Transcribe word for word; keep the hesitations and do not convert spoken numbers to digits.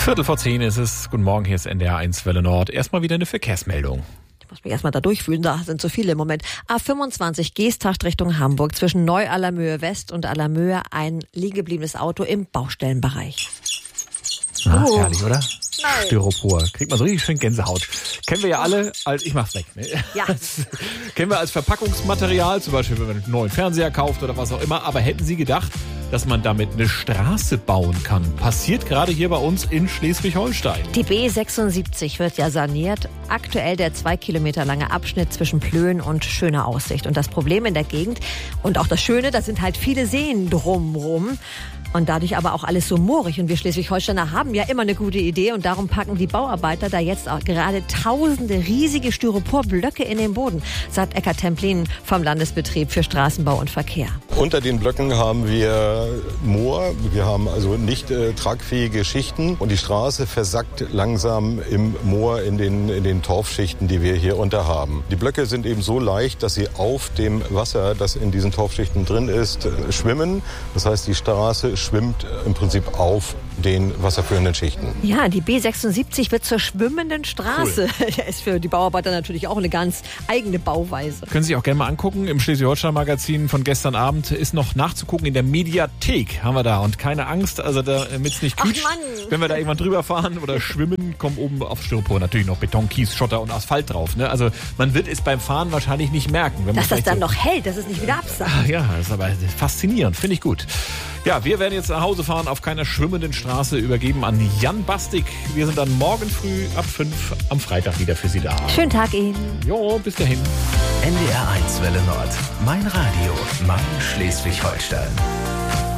Viertel vor zehn ist es. Guten Morgen, hier ist N D R eins Welle Nord. Erstmal wieder eine Verkehrsmeldung. Ich muss mich erstmal da durchfühlen, da sind so viele im Moment. A fünfundzwanzig Geesthacht Richtung Hamburg, zwischen Neu-Allermöhe West und Allermöhe ein liegen gebliebenes Auto im Baustellenbereich. Ah, Oh. herrlich, oder? Nein. Styropor. Kriegt man so richtig schön Gänsehaut. Kennen wir ja alle als, ich mach's weg, ne? Ja. Kennen wir als Verpackungsmaterial, zum Beispiel, wenn man einen neuen Fernseher kauft oder was auch immer. Aber hätten Sie gedacht, dass man damit eine Straße bauen kann? Passiert gerade hier bei uns in Schleswig-Holstein. Die B sechsundsiebzig wird ja saniert. Aktuell der zwei Kilometer lange Abschnitt zwischen Plön und Schöner Aussicht. Und das Problem in der Gegend und auch das Schöne, da sind halt viele Seen drumrum. Und dadurch aber auch alles so moorig. Und wir Schleswig-Holsteiner haben ja immer eine gute Idee. Und darum packen die Bauarbeiter da jetzt auch gerade tausende riesige Styroporblöcke in den Boden, sagt Eckart Templin vom Landesbetrieb für Straßenbau und Verkehr. Unter den Blöcken haben wir Moor. Wir haben also nicht äh, tragfähige Schichten. Und die Straße versackt langsam im Moor in den, in den Torfschichten, die wir hier unter haben. Die Blöcke sind eben so leicht, dass sie auf dem Wasser, das in diesen Torfschichten drin ist, äh, schwimmen. Das heißt, die Straße schwimmt im Prinzip auf den wasserführenden Schichten. Ja, die B sechsundsiebzig wird zur schwimmenden Straße. Cool. Ist für die Bauarbeiter natürlich auch eine ganz eigene Bauweise. Können Sie sich auch gerne mal angucken. Im Schleswig-Holstein-Magazin von gestern Abend ist noch nachzugucken. In der Mediathek haben wir da. Und keine Angst, also damit es nicht quietscht, wenn wir da irgendwann drüber fahren oder schwimmen, kommen oben auf Styropor natürlich noch Beton, Kies, Schotter und Asphalt drauf. Ne? Also man wird es beim Fahren wahrscheinlich nicht merken. Wenn dass man das dann so noch hält, dass es nicht wieder absackt. Ah, ja, das ist aber faszinierend. Finde ich gut. Ja, wir werden jetzt nach Hause fahren, auf keiner schwimmenden Straße, übergeben an Jan Bastik. Wir sind dann morgen früh ab fünf am Freitag wieder für Sie da. Schönen Tag Ihnen. Jo, bis dahin. N D R eins Welle Nord. Mein Radio, mein Schleswig-Holstein.